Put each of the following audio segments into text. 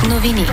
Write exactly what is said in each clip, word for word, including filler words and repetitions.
Новини.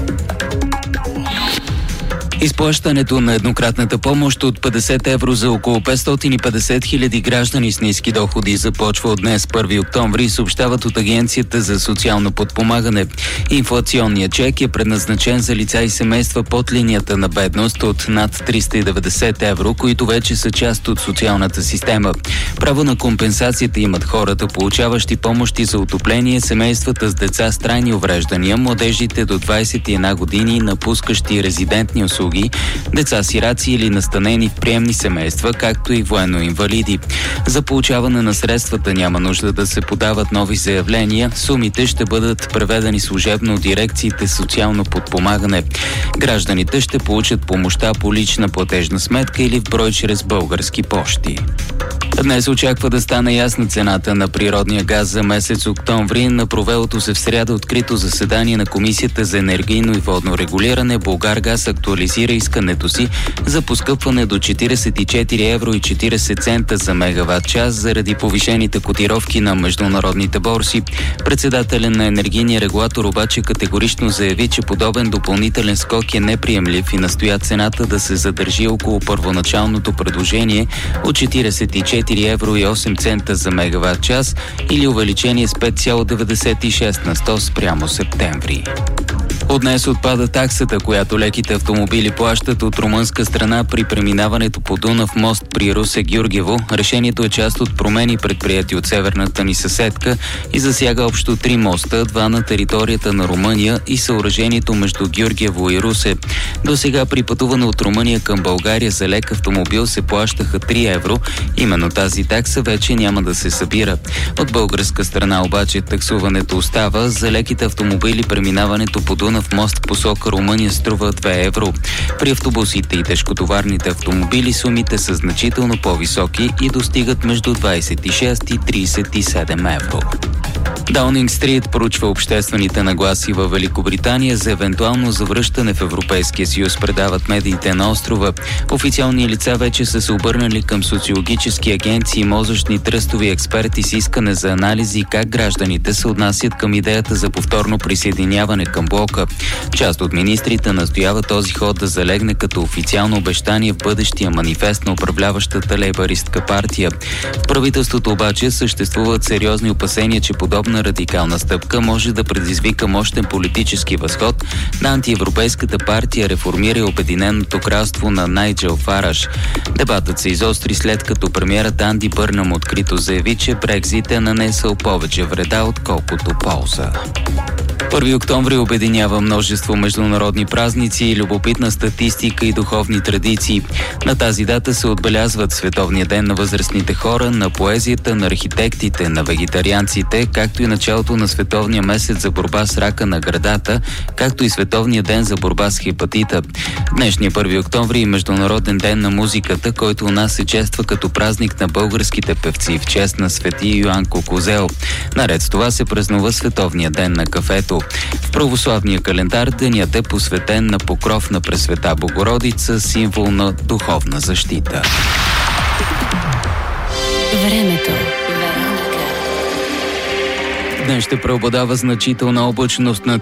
Изплащането на еднократната помощ от петдесет евро за около петстотин и петдесет хиляди граждани с ниски доходи започва от днес, първи октомври, съобщават от Агенцията за социално подпомагане. Инфлационният чек е предназначен за лица и семейства под линията на бедност от над триста и деветдесет евро, които вече са част от социалната система. Право на компенсацията имат хората, получаващи помощи за отопление, семействата с деца с трайни увреждания, младежите до двадесет и една години, напускащи резидентни услуги, деца сираци или настанени в приемни семейства, както и военно-инвалиди. За получаване на средствата няма нужда да се подават нови заявления. Сумите ще бъдат преведени служебно от дирекциите социално подпомагане. Гражданите ще получат помощта по лична платежна сметка или в брой чрез български пощи. Днес очаква да стане ясна цената на природния газ за месец октомври. На провелото се в сряда открито заседание на Комисията за енергийно и водно регулиране, Булгаргаз актуализира искането си за поскъпване до четиридесет и четири евро и четиридесет цента за мегаватт час заради повишените котировки на международните борси. Председателят на енергийния регулатор обаче категорично заяви, че подобен допълнителен скок е неприемлив и настоя цената да се задържи около първоначалното предложение от четиридесет и четири евро и осем цента за мегаватт час или увеличение с пет цяло деветдесет и шест на сто спрямо септември. От днес отпада таксата, която леките автомобили плащат от румънска страна при преминаването по Дунав мост при Русе-Гюргево. Решението е част от промени, предприети от северната ни съседка и засяга общо три моста, два на територията на Румъния и съоръжението между Гюргево и Русе. До сега при пътуване от Румъния към България за лек автомобил се плащаха три евро. Именно тази такса вече няма да се събира. От българска страна обаче таксуването остава. За леките автомобили преминаването по Дунав в мост в посока Румъния струва две евро. При автобусите и тежкотоварните автомобили сумите са значително по-високи и достигат между двадесет и шест и тридесет и седем евро. Даунинг Стрит проучва обществените нагласи във Великобритания за евентуално завръщане в Европейския съюз, предават медиите на острова. Официални лица вече са се обърнали към социологически агенции и мозъчни тръстови експерти с искане за анализи как гражданите се отнасят към идеята за повторно присъединяване към блока. Част от министрите настоява този ход да залегне като официално обещание в бъдещия манифест на управляващата лейбаристка партия. В правителството обаче съществуват сериозни опасения, че подобна радикална стъпка може да предизвика мощен политически възход на антиевропейската партия Реформира и Обединеното кралство на Найджел Фараш. Дебатът се изостри след като премиерът Анди Бърнам открито заяви, че Брекзит е нанесъл повече вреда, отколкото полза. първи октомври обединява множество международни празници, любопитна статистика и духовни традиции. На тази дата се отбелязват Световния ден на възрастните хора, на поезията, на архитектите, на вегетарианците, както и началото на Световния месец за борба с рака на гърдата, както и Световния ден за борба с хепатита. Днешният първи октомври е Международен ден на музиката, който у нас се чества като празник на българските певци в чест на свети Йоанко Козел. Наред с това се празнува Световния ден на кафето. В православния календар денят е посветен на покров на Пресвета Богородица, символ на духовна защита. Времето. Днес ще преобладава значителна облачност на